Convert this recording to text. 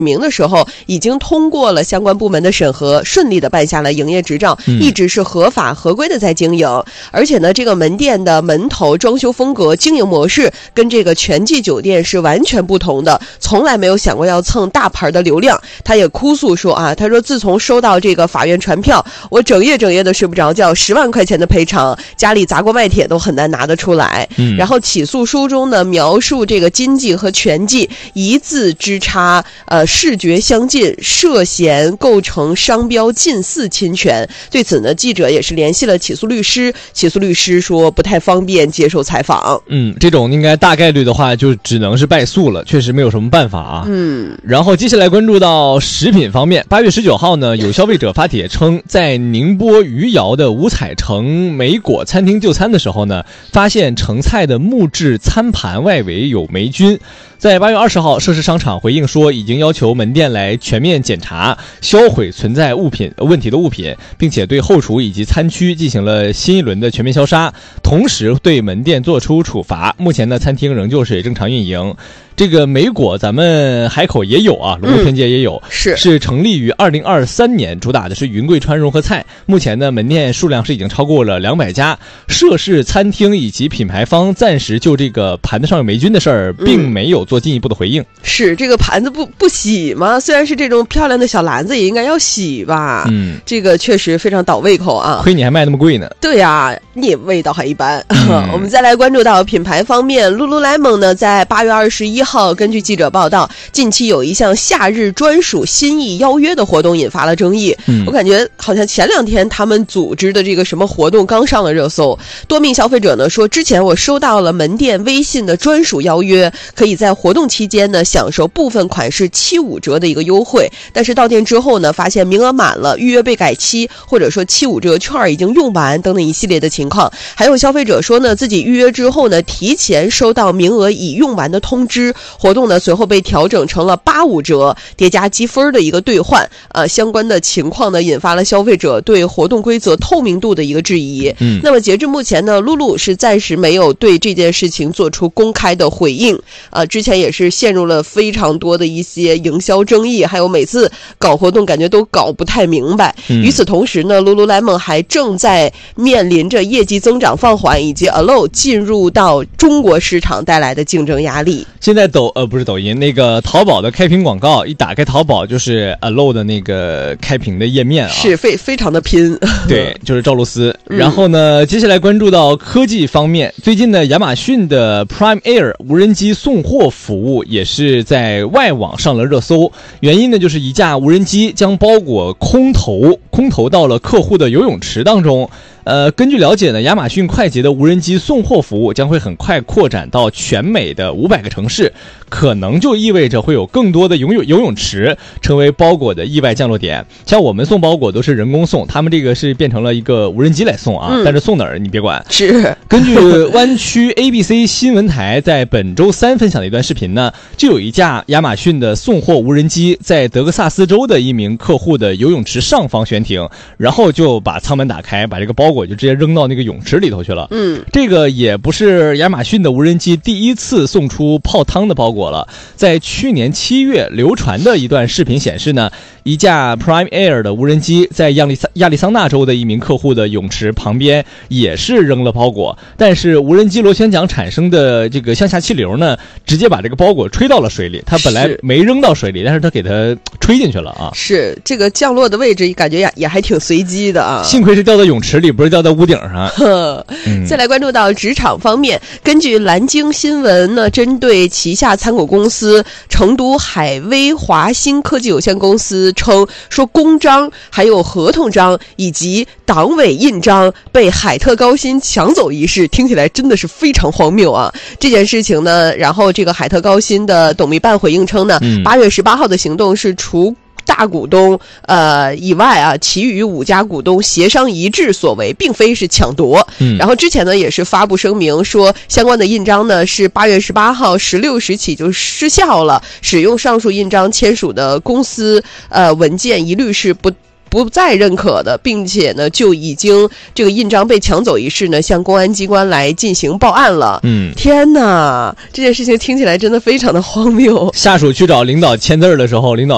名的时候已经通过了相关部门的审核，顺利的办下了营业执照，一直是合法合规的在经营。而且呢，这个门店的门头、装修风格、经营模式跟这个全季酒店是完全不同的，从来没有想过要蹭大牌的流量。他也哭诉说啊，他说自从收到这个法院传票，我整夜的睡不着觉，10万块钱的赔偿，家里砸锅卖铁都很难拿得出来。然后起诉书中呢，描述这个金季和全季一字之差，视觉相近，涉嫌构成商标近似侵权。对此呢，记者也是联系了起诉律师，起诉律师说不太方便接受采访。 这种应该大概率的话就只能是败诉了，确实没有什么办法啊。然后接下来关注到食品方面，8月19号呢，有消费者发帖称，在宁波余姚的五彩城梅果餐厅就餐的时候呢，发现盛菜的木质餐盘外围有霉菌。在8月20号，涉事商场回应说，已经要求门店来全面检查、销毁存在问题的物品，并且对后厨以及餐区进行了新一轮的全面消杀，同时对门店做出处罚。目前呢，餐厅仍旧是正常运营。这个梅果咱们海口也有啊，龙湖天街也有，是成立于2023年，主打的是云贵川融合菜。目前呢，门店数量是已经超过了200家。涉事餐厅以及品牌方暂时就这个盘子上有霉菌的事儿，并没有做进一步的回应。 是这个盘子不洗吗？虽然是这种漂亮的小篮子，也应该要洗吧。这个确实非常倒胃口啊， 亏你还卖那么贵呢。 对呀，你味道还一般。我们再来关注到品牌方面，Lululemon 呢，在8月21号，根据记者报道，近期有一项夏日专属心意邀约的活动引发了争议。我感觉好像前2天他们组织的这个什么活动刚上了热搜。多名消费者呢说，之前我收到了门店微信的专属邀约，可以在活动期间呢享受部分款式75折的一个优惠，但是到店之后呢，发现名额满了，预约被改期，或者说75折券已经用完等等一系列的情况。还有消费者说呢，自己预约之后呢，提前收到名额已用完的通知，活动呢随后被调整成了85折，叠加积分的一个兑换。相关的情况呢，引发了消费者对活动规则透明度的一个质疑。那么截至目前呢，露露是暂时没有对这件事情做出公开的回应。之前也是陷入了非常多的一些营销争议，还有每次搞活动感觉都搞不太明白。与此同时呢，Lululemon还正在面临着业绩增长放缓以及 Alo 进入到中国市场带来的竞争压力。 现在不是抖音，那个淘宝的开屏广告，一打开淘宝就是 Alo 的那个开屏的页面啊， 是非常的拼。 对，就是赵露思。然后呢，接下来关注到科技方面，最近呢，亚马逊的 Prime Air 无人机送货服务也是在外网上了热搜。原因呢，就是一架无人机将包裹空投到了客户的游泳池当中。根据了解呢，亚马逊快捷的无人机送货服务将会很快扩展到全美的500个城市，可能就意味着会有更多的游泳池成为包裹的意外降落点。像我们送包裹都是人工送，他们这个是变成了一个无人机来送啊，但是送哪儿你别管。 是根据湾区 ABC 新闻台在本周3分享的一段视频呢，就有一架亚马逊的送货无人机在德克萨斯州的一名客户的游泳池上方悬停，然后就把舱门打开，把这个包裹就直接扔到那个泳池里头去了。这个也不是亚马逊的无人机第一次送出泡汤的包裹了。在去年7月流传的一段视频显示呢，一架 Prime Air 的无人机在亚利桑那州的一名客户的泳池旁边也是扔了包裹，但是无人机螺旋桨产生的这个向下气流呢，直接把这个包裹吹到了水里。它本来没扔到水里，但是它给它吹进去了啊。 是这个降落的位置感觉也还挺随机的啊。 幸亏是掉到泳池里，不是掉到屋顶上。 再来关注到职场方面，根据蓝鲸新闻呢，针对旗下参股公司成都海威华新科技有限公司称说，公章还有合同章以及党委印章被海特高新抢走一事，听起来真的是非常荒谬啊。这件事情呢，然后这个海特高新的董秘办回应称呢，8月18号的行动是除大股东以外啊，其余5家股东协商一致所为，并非是抢夺。然后之前呢也是发布声明说，相关的印章呢是8月18号16时起就失效了，使用上述印章签署的公司文件一律是不再认可的，并且呢就已经这个印章被抢走一事呢向公安机关来进行报案了。天哪，这件事情听起来真的非常的荒谬。 下属去找领导签字的时候，领导